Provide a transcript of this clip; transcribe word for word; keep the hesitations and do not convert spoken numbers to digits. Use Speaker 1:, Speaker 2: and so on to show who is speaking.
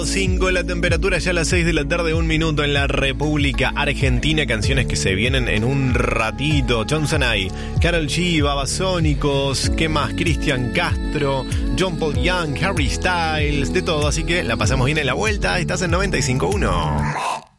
Speaker 1: cinco, la temperatura ya a las seis de la tarde, un minuto en la República Argentina. Canciones que se vienen en un ratito. Johnson I, Karol G, Babasónicos, ¿qué más? Cristian Castro, John Paul Young, Harry Styles, de todo. Así que la pasamos bien en la vuelta. Estás en noventa y cinco punto uno.